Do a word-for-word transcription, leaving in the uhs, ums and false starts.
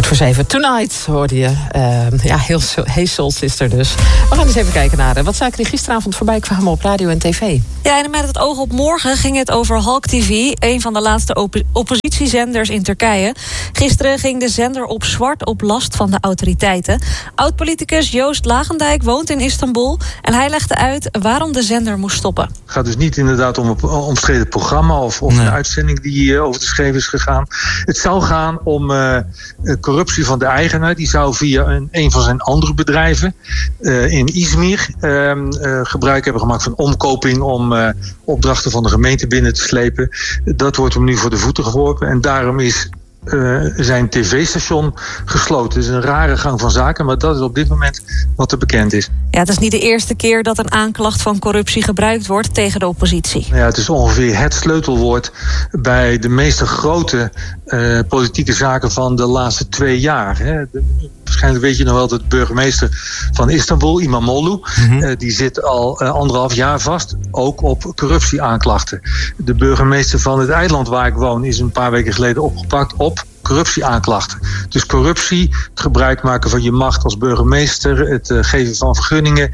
Kwart voor zeven. Tonight hoorde je. Uh, ja, heel, heel Soul Sister dus. We gaan eens even kijken naar uh, wat zaken die gisteravond voorbij kwamen op radio en tv. Ja, en met het oog op morgen ging het over Halk T V, een van de laatste op- oppositiezenders in Turkije. Gisteren ging de zender op zwart op last van de autoriteiten. Oud-politicus Joost Lagendijk woont in Istanbul en hij legde uit waarom de zender moest stoppen. Het gaat dus niet inderdaad om een omstreden programma of, of nee. een uitzending die uh, over de schreef is gegaan. Het zou gaan om uh, corruptie van de eigenaar. Die zou via een, een van zijn andere bedrijven uh, in Izmir uh, uh, gebruik hebben gemaakt van omkoping om uh, opdrachten van de gemeente binnen te slepen. Dat wordt hem nu voor de voeten geworpen en daarom is Uh, zijn tv-station gesloten. Het is een rare gang van zaken, maar dat is op dit moment wat er bekend is. Ja, het is niet de eerste keer dat een aanklacht van corruptie gebruikt wordt tegen de oppositie. Ja, het is ongeveer het sleutelwoord bij de meeste grote uh, politieke zaken van de laatste twee jaar. Hè. De, waarschijnlijk weet je nog wel dat de burgemeester van Istanbul, Imamoglu, mm-hmm. uh, die zit al uh, anderhalf jaar vast, ook op corruptieaanklachten. De burgemeester van het eiland waar ik woon is een paar weken geleden opgepakt op corruptieaanklachten. Dus corruptie, het gebruik maken van je macht als burgemeester, het uh, geven van vergunningen,